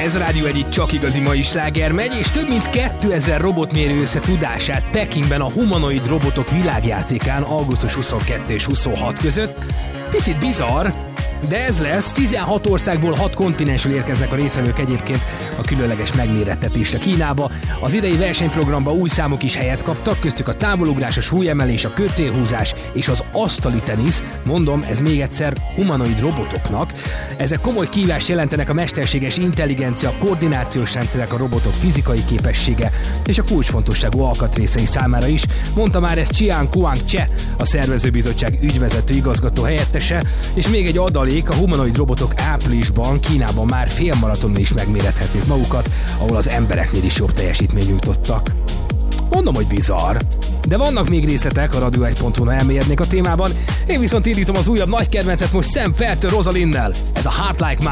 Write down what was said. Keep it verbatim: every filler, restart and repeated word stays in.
Ez a Rádió egyik csak igazi mai sláger megy, és több mint kétezer robot méri össze tudását Pekingben a humanoid robotok világjátékán augusztus huszonkettő és huszonhat között. Picit bizarr, de ez lesz. tizenhat országból hat kontinensről érkeznek a részvevők egyébként a különleges megmérettetésre Kínába. Az idei versenyprogramba új számok is helyet kaptak, köztük a távolugrás, a súlyemelés, a kötélhúzás és az asztali tenisz. Mondom, ez még egyszer humanoid robotoknak. Ezek komoly kihívást jelentenek a mesterséges intelligencia, a koordinációs rendszerek, a robotok fizikai képessége és a kulcsfontosságú alkatrészei számára is. Mondta már ezt Chiang Kuang-che, a szervezőbizottság ügyvezető igazgató helyettese, és még egy adalék, a humanoid robotok áprilisban Kínában már félmaratonon is megmérethetnék magukat, ahol az embereknél is jobb teljesítményt nyújtottak. Mondom, hogy bizarr, de vannak még részletek a radio egy pont hu-n, elmélyednék a témában. Én viszont indítom az újabb nagy kedvencet most Sam Feltől Rosalinnel. Ez a Heart Like